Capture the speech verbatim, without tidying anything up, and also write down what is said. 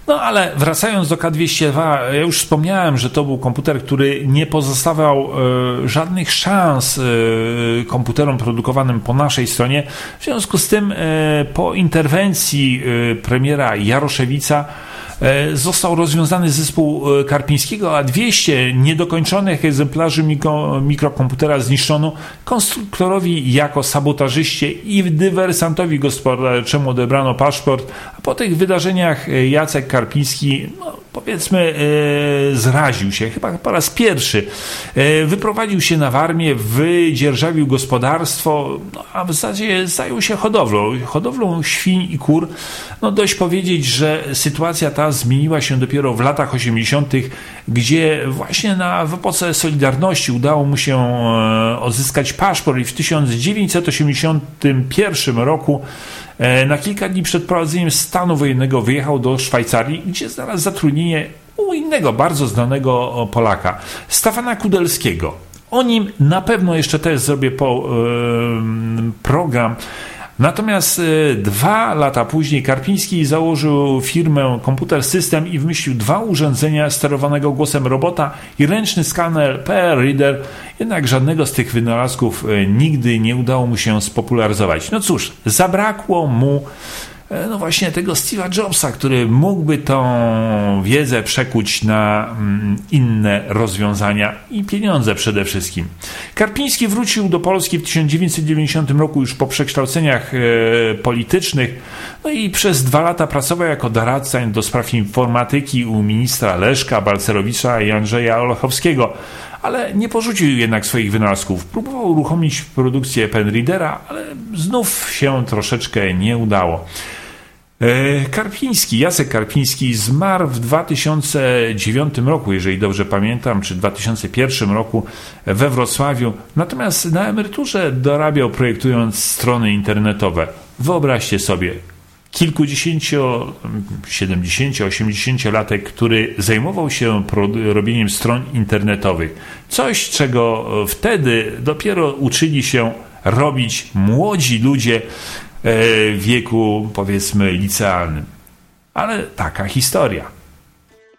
No ale wracając do K dwieście dwa, ja już wspomniałem, że to był komputer, który nie pozostawał e, żadnych szans e, komputerom produkowanym po naszej stronie. W związku z tym e, po interwencji e, premiera Jaroszewica został rozwiązany zespół Karpińskiego, a dwieście niedokończonych egzemplarzy mikro, mikrokomputera zniszczono. Konstruktorowi jako sabotażyście i dywersantowi gospodarczemu odebrano paszport, a po tych wydarzeniach Jacek Karpiński, no, powiedzmy, e, zraził się, chyba po raz pierwszy. E, wyprowadził się na Warmię, wydzierżawił gospodarstwo, no, a w zasadzie zajął się hodowlą, hodowlą świń i kur. No dość powiedzieć, że sytuacja ta zmieniła się dopiero w latach osiemdziesiątych, gdzie właśnie na, w epoce Solidarności udało mu się e, odzyskać paszport i w tysiąc dziewięćset osiemdziesiątym pierwszym roku na kilka dni przed prowadzeniem stanu wojennego wyjechał do Szwajcarii, gdzie znalazł zatrudnienie u innego bardzo znanego Polaka, Stefana Kudelskiego. O nim na pewno jeszcze też zrobię po, yy, program. Natomiast y, dwa lata później Karpiński założył firmę Computer System i wymyślił dwa urządzenia sterowanego głosem robota i ręczny skaner P R Reader, jednak żadnego z tych wynalazków y, nigdy nie udało mu się spopularyzować. No cóż, zabrakło mu no właśnie tego Steve'a Jobsa, który mógłby tą wiedzę przekuć na inne rozwiązania i pieniądze przede wszystkim. Karpiński wrócił do Polski w tysiąc dziewięćset dziewięćdziesiątym roku już po przekształceniach e, politycznych, no i przez dwa lata pracował jako doradca do spraw informatyki u ministra Leszka Balcerowicza i Andrzeja Olechowskiego, ale nie porzucił jednak swoich wynalazków. Próbował uruchomić produkcję penreadera, ale znów się troszeczkę nie udało. Karpiński, Jacek Karpiński zmarł w dwa tysiące dziewiątym roku, jeżeli dobrze pamiętam, czy dwa tysiące pierwszym roku we Wrocławiu. Natomiast na emeryturze dorabiał, projektując strony internetowe. Wyobraźcie sobie, kilkudziesięcio, siedemdziesięcio, osiemdziesięciolatek, który zajmował się robieniem stron internetowych. Coś, czego wtedy dopiero uczyli się robić młodzi ludzie w wieku, powiedzmy, licealnym. Ale taka historia.